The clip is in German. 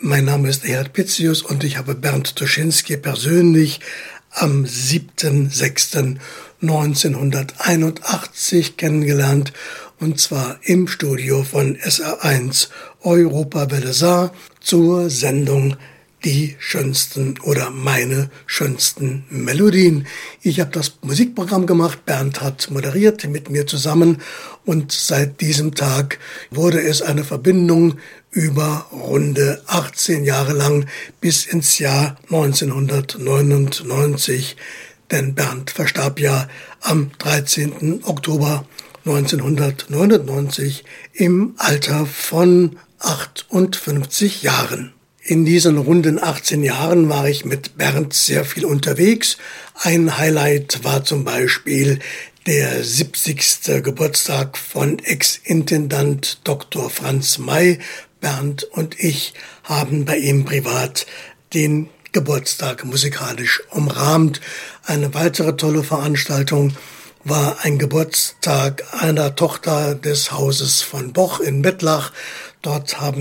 Mein Name ist Erhard Pitzius und ich habe Bernd Tuschinski persönlich am 7.6.1981 kennengelernt, und zwar im Studio von SR1 Europawelle Saar zur Sendung Die schönsten oder meine schönsten Melodien. Ich habe das Musikprogramm gemacht, Bernd hat moderiert mit mir zusammen, und seit diesem Tag wurde es eine Verbindung über runde 18 Jahre lang bis ins Jahr 1999, denn Bernd verstarb ja am 13. Oktober 1999 im Alter von 58 Jahren. In diesen runden 18 Jahren war ich mit Bernd sehr viel unterwegs. Ein Highlight war zum Beispiel der 70. Geburtstag von Ex-Intendant Dr. Franz May. Bernd und ich haben bei ihm privat den Geburtstag musikalisch umrahmt. Eine weitere tolle Veranstaltung war ein Geburtstag einer Tochter des Hauses von Boch in Mettlach. Dort haben